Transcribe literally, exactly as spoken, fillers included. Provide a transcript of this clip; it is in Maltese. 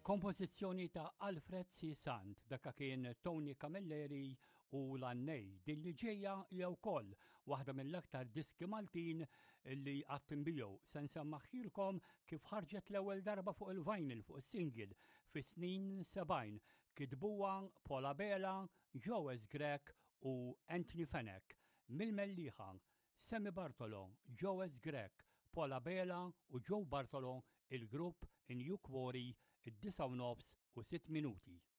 Kompożizzjoni ta' Alfred C. Sant, dakka kien Tony Camilleri u Lannej. Din li ġejja hija wkoll waħda mill-aktar diski Maltin li għattimbijow. Se nsemmaħħilkom kif ħarġet l-ewwel darba fuq il-vinyl fuq is-single fis-snin sebgħin. Kitbuha Paula Bela, Joes Grek u Anthony Fenech. Mill-mellieħa Sammy Bartolo, Joes Grek, Paula Bela u Joe Bartolo, il-grupp In You Quarry, id-disa u nofs u sitt minuti.